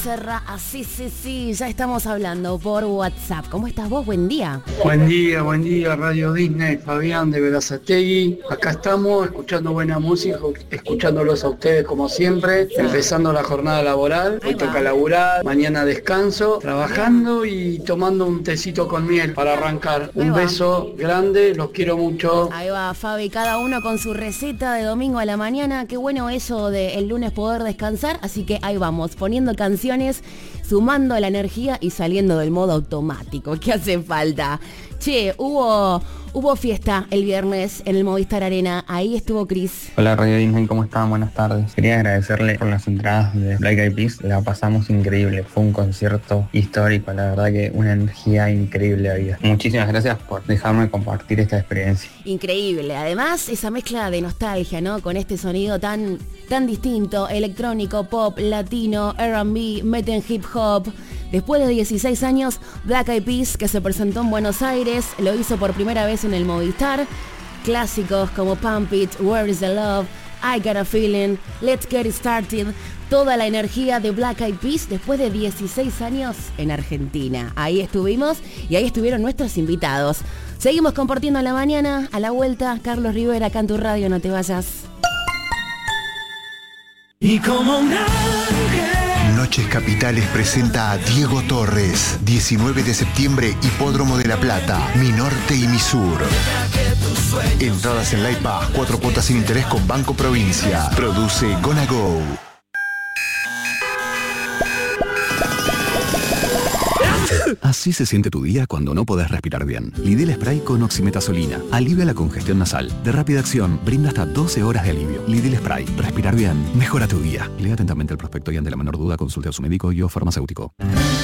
Becerra. Así, sí, ya estamos hablando por WhatsApp. ¿Cómo estás vos? Buen día. Buen día, Radio Disney, Fabián de Berazategui. Acá estamos escuchando buena música, escuchándolos a ustedes como siempre, empezando la jornada laboral. Hoy toca laburar, mañana descanso, trabajando y tomando un tecito con miel para arrancar. Un beso grande, los quiero mucho. Ahí va, Fabi, cada uno con su receta de domingo a la mañana. Qué bueno eso de el lunes poder descansar, así que ahí vamos, poniendo canciones, sumando la energía y saliendo del modo automático. ¿Qué hace falta? Che, hubo fiesta el viernes en el Movistar Arena. Ahí estuvo Chris. Hola Radio Disney, ¿cómo están? Buenas tardes. Quería agradecerle por las entradas de Black Eyed Peas. La pasamos increíble. Fue un concierto histórico. La verdad que una energía increíble había. Muchísimas gracias por dejarme compartir esta experiencia. Increíble. Además, esa mezcla de nostalgia, ¿no? Con este sonido tan distinto, electrónico, pop, latino, R&B, meten hip hop. Después de 16 años, Black Eyed Peas, que se presentó en Buenos Aires, lo hizo por primera vez en el Movistar. Clásicos como Pump It, Where is the Love, I Got a Feeling, Let's Get It Started. Toda la energía de Black Eyed Peas después de 16 años en Argentina. Ahí estuvimos y ahí estuvieron nuestros invitados. Seguimos compartiendo la mañana. A la vuelta, Carlos Rivera, acá en tu radio, no te vayas. Y como un ángel. Noches Capitales presenta a Diego Torres. 19 de septiembre, Hipódromo de La Plata, Mi Norte y Mi Sur. Entradas en Light Pass, 4 cuotas sin interés con Banco Provincia. Produce Gonna Go. Así se siente tu día cuando no podés respirar bien. Lidl Spray con oximetazolina. Alivia la congestión nasal. De rápida acción, brinda hasta 12 horas de alivio. Lidl Spray. Respirar bien. Mejora tu día. Lea atentamente el prospecto y ante la menor duda consulte a su médico y o farmacéutico.